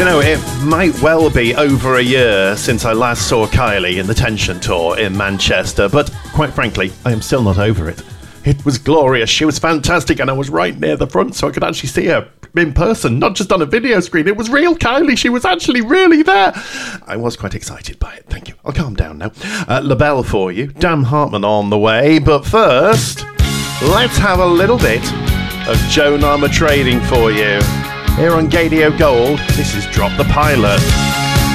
Do you know, it might well be over a year since I last saw Kylie in the Tension Tour in Manchester, but quite frankly, I am still not over it. It was glorious, she was fantastic, and I was right near the front so I could actually see her in person, not just on a video screen. It was real Kylie, she was actually really there. I was quite excited by it, thank you. I'll calm down now. LaBelle for you, Dan Hartman on the way, but first, let's have a little bit of Joan Armatrading for you. Here on Gadio Gold, this is Drop the Pilot.